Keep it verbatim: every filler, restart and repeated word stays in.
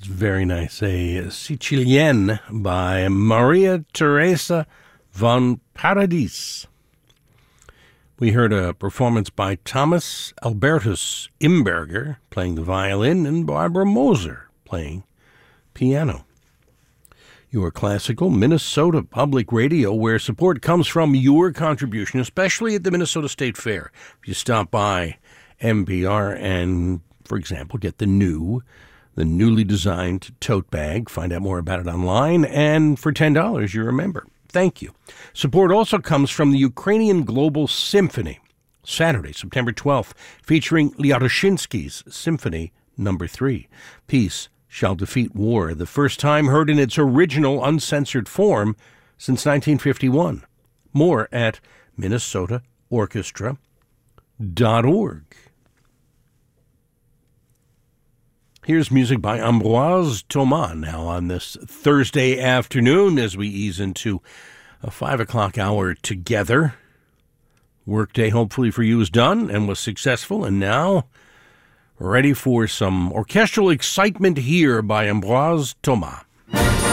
It's very nice. A Sicilienne by Maria Teresa von Paradis. We heard a performance by Thomas Albertus Imberger playing the violin and Barbara Moser playing piano. Your classical Minnesota Public Radio, where support comes from your contribution, especially at the Minnesota State Fair. If you stop by M P R and, for example, get the new, the newly designed tote bag, find out more about it online, and for ten dollars, you're a member. Thank you. Support also comes from the Ukrainian Global Symphony, Saturday, September twelfth, featuring Lyadoshinsky's Symphony Number three, Peace Shall Defeat War, the first time heard in its original uncensored form since nineteen fifty-one. More at minnesota orchestra dot org. Here's music by Ambroise Thomas now on this Thursday afternoon as we ease into a five o'clock hour together. Workday hopefully for you is done and was successful, and now ready for some orchestral excitement here by Ambroise Thomas.